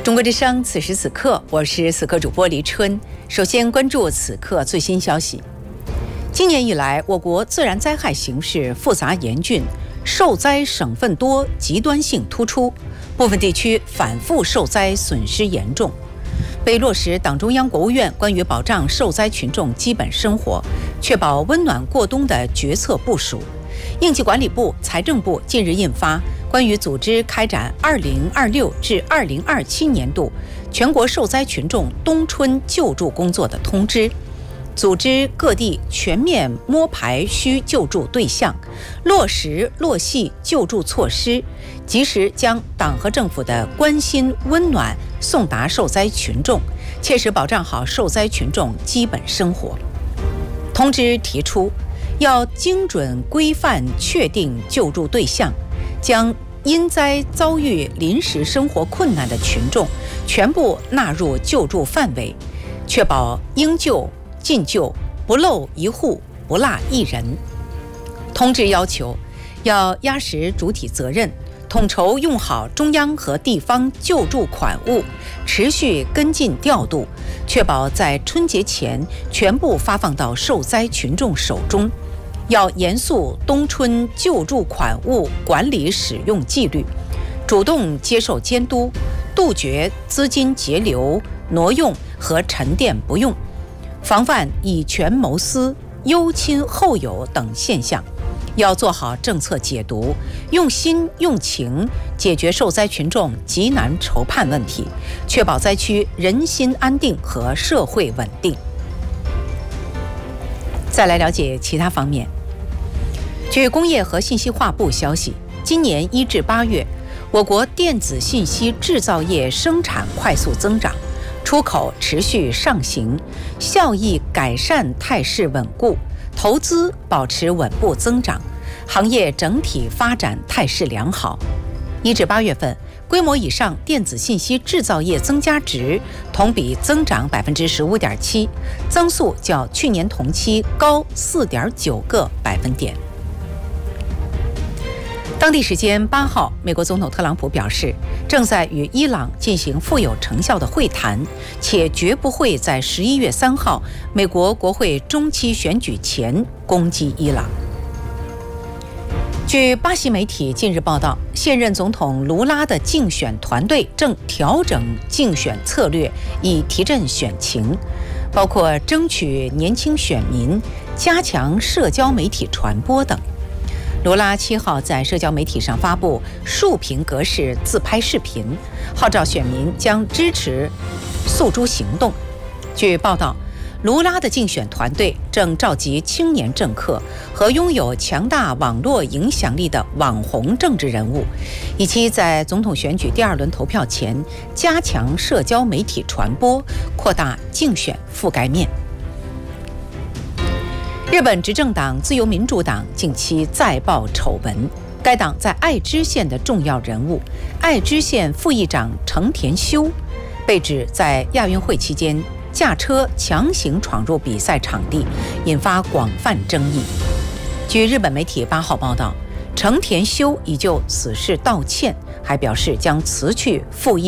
中国之声，此时此刻，我是此刻主播黎春。首先关注此刻最新消息。今年以来，我国自然灾害形势复杂严峻，受灾省份多，极端性突出，部分地区反复受灾损失严重。为落实党中央、国务院关于保障受灾群众基本生活、确保温暖过冬的决策部署，应急管理部、财政部近日印发关于组织开展2026至2027年度全国受灾群众冬春救助工作的通知，组织各地全面摸排需救助对象，落实落细救助措施，及时将党和政府的关心温暖送达受灾群众，切实保障好受灾群众基本生活。通知提出，要精准规范确定救助对象，将因灾遭遇临时生活困难的群众全部纳入救助范围，确保应救尽救，不漏一户，不落一人。通知要求，要压实主体责任，统筹用好中央和地方救助款物，持续跟进调度，确保在春节前全部发放到受灾群众手中。要严肃冬春救助款物管理使用纪律，主动接受监督，杜绝资金截流、挪用和沉淀不用，防范以权谋私、忧亲厚友等现象。要做好政策解读，用心用情解决受灾群众急难愁盼问题，确保灾区人心安定和社会稳定。再来了解其他方面。据工业和信息化部消息，今年1至8月，我国电子信息制造业生产快速增长，出口持续上行，效益改善态势稳固，投资保持稳步增长，行业整体发展态势良好。1至8月份，规模以上电子信息制造业增加值同比增长15.7%，增速较去年同期高4.9个百分点。当地时间8号，美国总统特朗普表示，正在与伊朗进行富有成效的会谈，且绝不会在11月3号美国国会中期选举前攻击伊朗。据巴西媒体近日报道，现任总统卢拉的竞选团队正调整竞选策略，以提振选情，包括争取年轻选民、加强社交媒体传播等。卢拉7号在社交媒体上发布竖屏格式自拍视频，号召选民将支持诉诸行动。据报道，卢拉的竞选团队正召集青年政客和拥有强大网络影响力的网红政治人物，以期在总统选举第2轮投票前加强社交媒体传播，扩大竞选覆盖面。日本执政党自由民主党近期再爆丑闻，该党在爱知县的重要人物爱知县副议长成田修被指在亚运会期间驾车强行闯入比赛场地，引发广泛争议。据日本媒体8号报道，成田修已就此事道歉，还表示将辞去副议